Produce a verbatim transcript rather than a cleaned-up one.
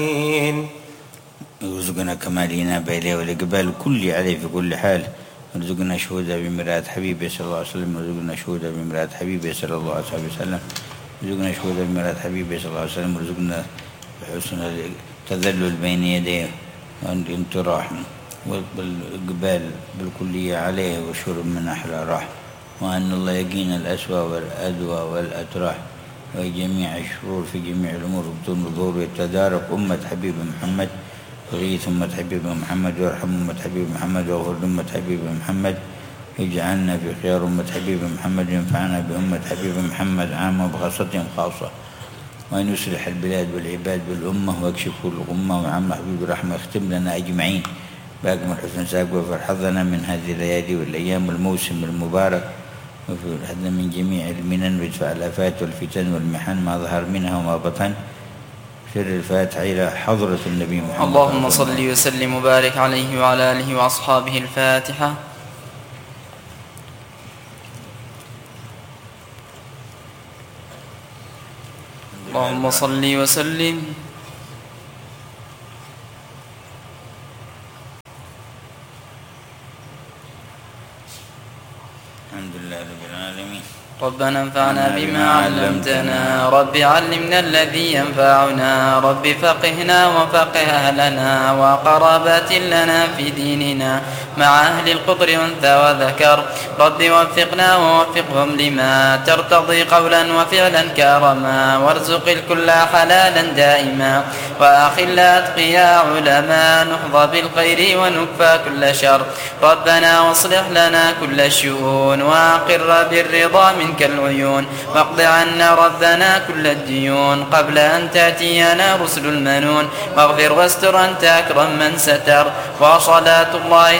وارزقنا كمال الإنابة إليه والإقبال الكلي عليه في كل حال. وارزقنا شهودا بمرآة حبيبه صلى الله عليه وسلم. وارزقنا شهودا بمرآة حبيبه صلى الله عليه وسلم. وارزقنا شهودا بمرآة حبيبه صلى الله عليه وسلم. وارزقنا بحسن التذلل بين يديه والانطراح والإقبال بالكلية عليه والشرب من أحلى راح. وأن الله يقينا الأسوأ والأدوى والأتراح وجميع الشرور في جميع الأمور بدون ظهور يتدارك أمة حبيب محمد. وغيث أمة حبيب محمد وارحم أمة حبيب محمد واغفر لأمة حبيب محمد. اجعلنا في خيار أمة حبيب محمد. ينفعنا بأمة حبيب محمد عامة وبخاصتهم خاصة. وأن يصلح البلاد والعباد بالأمة ويكشف كل الأمة. وعم حبيب الرحمة اختم لنا أجمعين بأكمل حسن ساق وفرحظنا من هذه الليالي والأيام والموسم المبارك. وفرحنا من جميع المنن وادفع الآفات والفتن والمحن ما ظهر منها وما بطن. سر الفاتحة إلى حضرة النبي محمد. اللهم صل وسلم وبارك عليه وعلى آله وأصحابه. الفاتحة. اللهم صل وسلم. الحمد لله رب العالمين. ربنا انفعنا بما علمتنا. رب علمنا الذي ينفعنا. رب فقهنا وفقه أهلنا وقرابات لنا في ديننا مع أهل القطر أنثى وذكر. رب وفقنا ووفقهم لما ترتضي قولا وفعلا كرما. وارزق الكل حلالا دائما وأخل أتقياء علما. نحظى بالخير ونكفى كل شر. ربنا واصلح لنا كل الشؤون وأقر بالرضا من كالعيون. واقض عنا ربنا كل الديون قبل أن تأتينا رسل المنون. واغفر واستر أنت أكرم من ستر. وصلاة الله